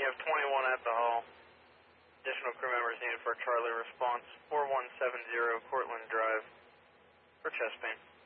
have 21 at the hall. Additional crew members needed for Charlie response. 4170 Cortland Drive for chest pain.